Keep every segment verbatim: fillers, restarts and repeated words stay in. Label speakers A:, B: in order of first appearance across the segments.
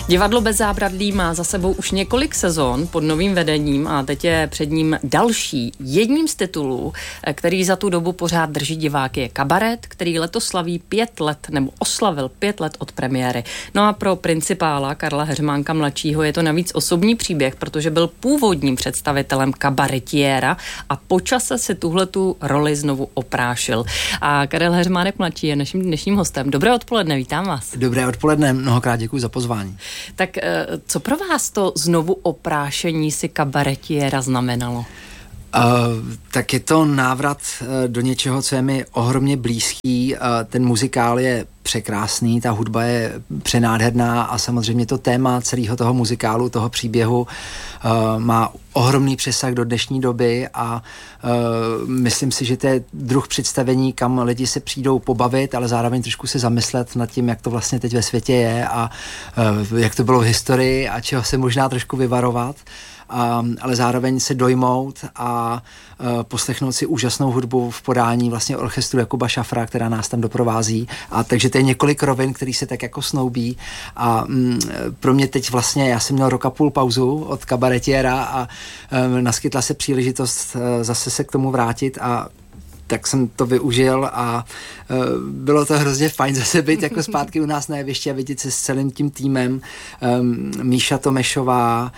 A: Divadlo Bez zábradlí má za sebou už několik sezon pod novým vedením a teď je před ním další. Jedním z titulů, který za tu dobu pořád drží diváky, je Kabaret, který letos slaví pět let, nebo oslavil pět let od premiéry. No a pro principála Karla Heřmánka mladšího je to navíc osobní příběh, protože byl původním představitelem kabaretiéra a po čase si tuhletu roli znovu oprášil. A Karel Heřmánek mladší je naším dnešním hostem. Dobré odpoledne, vítám vás.
B: Dobré odpoledne, mnohokrát děkuji za pozvání.
A: Tak co pro vás to znovu oprášení si kabaretiéra znamenalo?
B: Uh, tak je to návrat uh, do něčeho, co je mi ohromně blízký. Uh, ten muzikál je překrásný, ta hudba je přenádherná a samozřejmě to téma celého toho muzikálu, toho příběhu uh, má ohromný přesah do dnešní doby a uh, myslím si, že to je druh představení, kam lidi se přijdou pobavit, ale zároveň trošku se zamyslet nad tím, jak to vlastně teď ve světě je a uh, jak to bylo v historii a čeho se možná trošku vyvarovat. Uh, ale zároveň se dojmout a uh, poslechnout si úžasnou hudbu v podání vlastně orchestru Jakuba Šafra, která nás tam doprovází. A takže to je několik rovin, který se tak jako snoubí. A um, pro mě teď vlastně, já jsem měl rok a půl pauzu od kabaretiéra a um, naskytla se příležitost uh, zase se k tomu vrátit a tak jsem to využil a uh, bylo to hrozně fajn zase být jako zpátky u nás na jevišti a vidět se s celým tím týmem. Um, Míša Tomešová,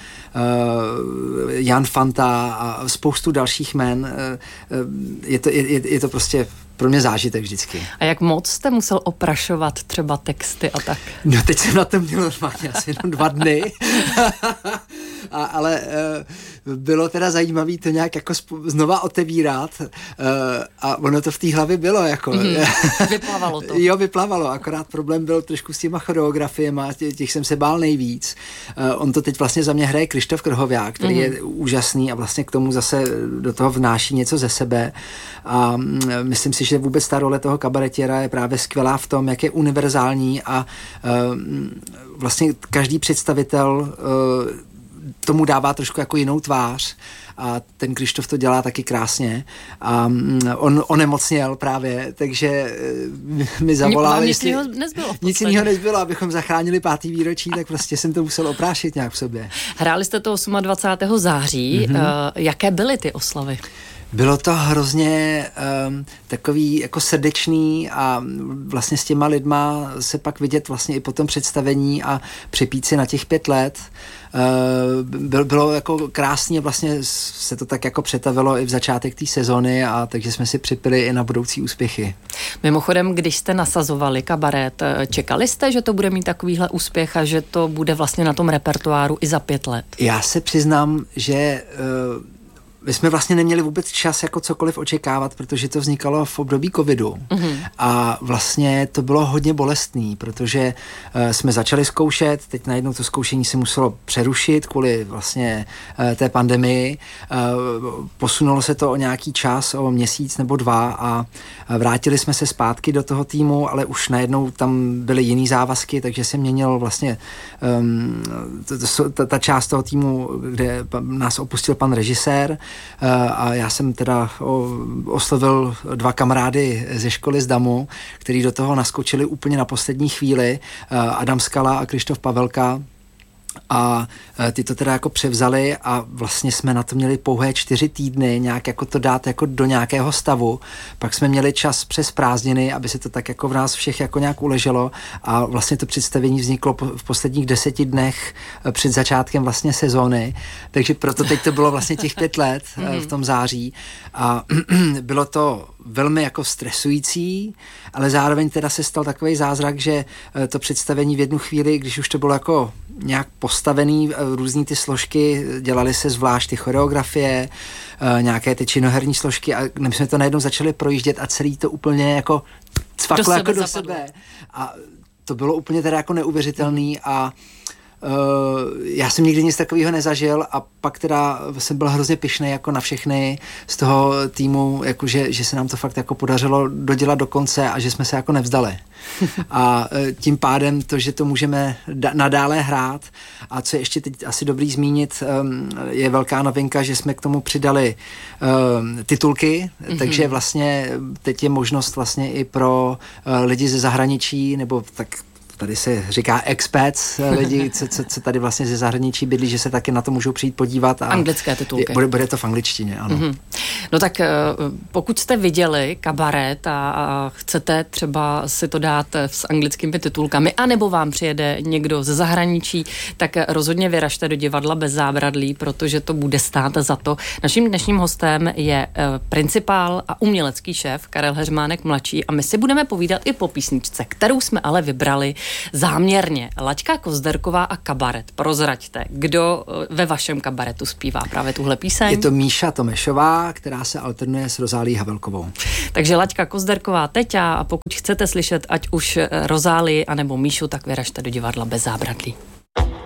B: uh, Jan Fanta a spoustu dalších jmen. Uh, uh, je, to, je, je to prostě pro mě zážitek vždycky.
A: A jak moc jste musel oprašovat třeba texty a tak?
B: No teď jsem na to měl normálně asi jenom dva dny. a, ale uh, bylo teda zajímavé to nějak jako sp- znova otevírat uh, a ono to v té hlavě bylo jako.
A: Mm-hmm. Vyplavalo to.
B: Jo, vyplavalo, akorát problém byl trošku s těma choreografiema, těch, těch jsem se bál nejvíc. Uh, on to teď vlastně za mě hraje Krištof Krhoviák, který mm-hmm. je úžasný a vlastně k tomu zase do toho vnáší něco ze sebe a um, myslím si, že vůbec ta role toho kabaretiera je právě skvělá v tom, jak je univerzální a uh, vlastně každý představitel uh, tomu dává trošku jako jinou tvář a ten Krištof to dělá taky krásně a um, on onemocněl právě, takže uh, mi zavolali.
A: Nic jiného nezbylo.
B: Nic jiného nezbylo, abychom zachránili pátý výročí, tak prostě jsem to musel oprášit nějak v sobě.
A: Hráli jste to dvacátého osmého září. Mm-hmm. Uh, jaké byly ty oslavy?
B: Bylo to hrozně um, takový jako srdečný a vlastně s těma lidma se pak vidět vlastně i po tom představení a připít si na těch pět let. Uh, bylo, bylo jako krásně, vlastně se to tak jako přetavilo i v začátek té sezony a takže jsme si připili i na budoucí úspěchy. Mimochodem,
A: když jste nasazovali Kabaret, čekali jste, že to bude mít takovýhle úspěch a že to bude vlastně na tom repertoáru i za pět let?
B: Já se přiznám, že uh, my jsme vlastně neměli vůbec čas jako cokoliv očekávat, protože to vznikalo v období covidu. Mm-hmm. A vlastně to bylo hodně bolestný, protože uh, jsme začali zkoušet, teď najednou to zkoušení se muselo přerušit kvůli vlastně uh, té pandemii. Uh, posunulo se to o nějaký čas, o měsíc nebo dva a vrátili jsme se zpátky do toho týmu, ale už najednou tam byly jiný závazky, takže se měnil vlastně um, ta, ta část toho týmu, kde nás opustil pan režisér. A já jsem teda oslovil dva kamarády ze školy z Damu, který do toho naskočili úplně na poslední chvíli, Adam Skala a Krištof Pavelka. A ty to teda jako převzali a vlastně jsme na to měli pouhé čtyři týdny nějak jako to dát jako do nějakého stavu. Pak jsme měli čas přes prázdniny, aby se to tak jako v nás všech jako nějak uleželo a vlastně to představení vzniklo v posledních deseti dnech před začátkem vlastně sezóny. Takže proto teď to bylo vlastně těch pět let v tom září a bylo to velmi jako stresující, ale zároveň teda se stal takový zázrak, že to představení v jednu chvíli, když už to bylo jako nějak postavený, různý ty složky, dělali se zvlášť ty choreografie, nějaké ty činoherní složky a my jsme to najednou začali projíždět a celý to úplně jako cvaklo jako do sebe. A to bylo úplně teda jako neuvěřitelný a Uh, já jsem nikdy nic takového nezažil a pak teda jsem byl hrozně pyšnej jako na všechny z toho týmu, jakože, že se nám to fakt jako podařilo dodělat do konce a že jsme se jako nevzdali. A uh, tím pádem to, že to můžeme da- nadále hrát a co je ještě teď asi dobrý zmínit, um, je velká novinka, že jsme k tomu přidali um, titulky, mm-hmm. takže vlastně teď je možnost vlastně i pro uh, lidi ze zahraničí nebo tak tady se říká expats, lidi, co, co, co tady vlastně ze zahraničí bydlí, že se taky na to můžou přijít podívat. A
A: anglické titulky.
B: Bude, bude to v angličtině, ano. Mm-hmm.
A: No tak pokud jste viděli kabaret a, a chcete třeba si to dát s anglickými titulkami, anebo vám přijede někdo ze zahraničí, tak rozhodně vyražte do divadla Bez zábradlí, protože to bude stát za to. Naším dnešním hostem je principál a umělecký šéf Karel Heřmánek mladší a my si budeme povídat i po písničce, kterou jsme ale vybrali záměrně. Laďka Kozderková a kabaret. Prozraďte, kdo ve vašem kabaretu zpívá právě tuhle píseň?
B: Je to Míša Tomešová, která se alternuje s Rozálí Havelkovou.
A: Takže Laďka Kozderková teď a pokud chcete slyšet ať už Rozálii anebo Míšu, tak vyražte do divadla Bez zábradlí.